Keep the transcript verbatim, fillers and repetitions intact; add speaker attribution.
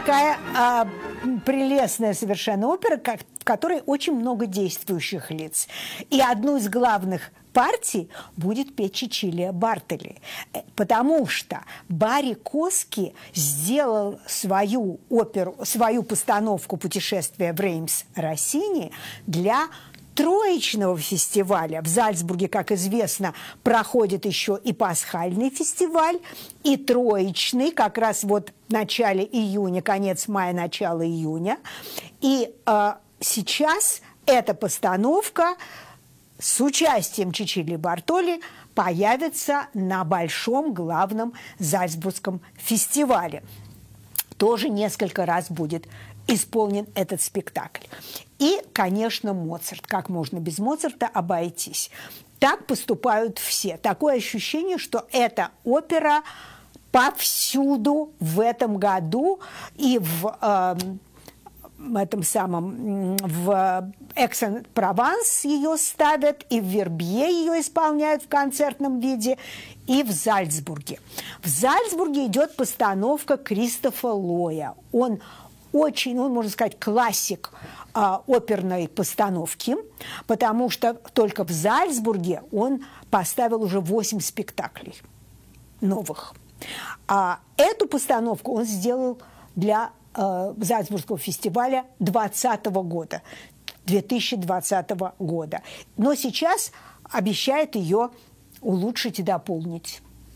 Speaker 1: такая а, прелестная совершенно опера, как, в которой очень много действующих лиц. И одну из главных партий будет петь Чичилия Бартелли, потому что Барри Коски сделал свою оперу, свою постановку «Путешествие в Реймс» Россини для Троечного фестиваля. В Зальцбурге, как известно, проходит еще и пасхальный фестиваль, и Троечный, как раз вот в начале июня, конец мая, начало июня. И э, сейчас эта постановка с участием Чичилии Бартелли появится на большом главном Зальцбургском фестивале. Тоже несколько раз будет исполнен этот спектакль. И, конечно, Моцарт. Как можно без Моцарта обойтись? Так поступают все. Такое ощущение, что эта опера повсюду в этом году и в э, в этом самом в Экс-Прованс ее ставят, и в Вербье ее исполняют в концертном виде, и в Зальцбурге. В Зальцбурге идет постановка Кристофа Лоя. Он очень, он, можно сказать, классик а, оперной постановки, потому что только в Зальцбурге он поставил уже восемь спектаклей новых. А эту постановку он сделал для э, Зальцбургского фестиваля двадцатого года, две тысячи двадцатого года. Но сейчас обещает ее улучшить и дополнить.